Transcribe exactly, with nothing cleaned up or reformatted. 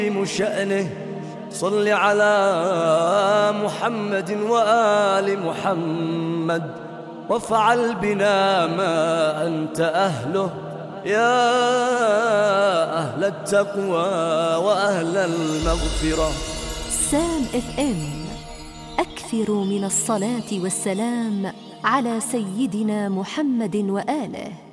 شأنه صل على محمد وآل محمد وافعل بنا ما أنت أهله يا أهل التقوى وأهل المغفرة. سام اف ام، أكثروا من الصلاة والسلام على سيدنا محمد وآله.